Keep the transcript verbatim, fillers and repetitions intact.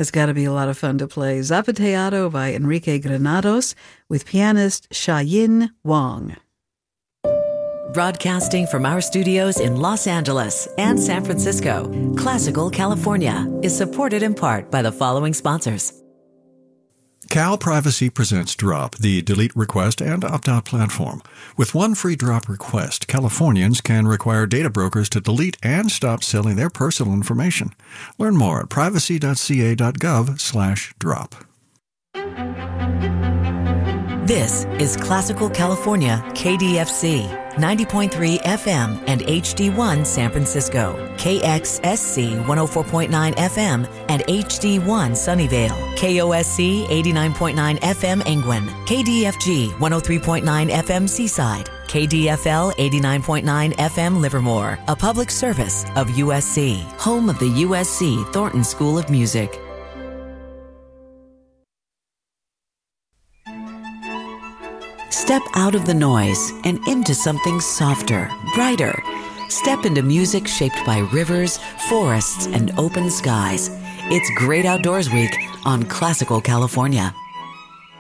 It's got to be a lot of fun to play. Zapateado by Enrique Granados with pianist Xiaoyin Wang. Broadcasting from our studios in Los Angeles and San Francisco, Classical California is supported in part by the following sponsors. Cal Privacy presents Drop, the delete request and opt-out platform. With one free drop request, Californians can require data brokers to delete and stop selling their personal information. Learn more at privacy.ca.gov slash drop. This is Classical California, K D F C, ninety point three F M and H D one San Francisco, K X S C one oh four point nine F M and H D one Sunnyvale, K O S C eighty-nine point nine F M Angwin, K D F G one oh three point nine F M Seaside, K D F L eighty-nine point nine F M Livermore, a public service of U S C, home of the U S C Thornton School of Music. Step out of the noise and into something softer, brighter. Step into music shaped by rivers, forests, and open skies. It's Great Outdoors Week on Classical California.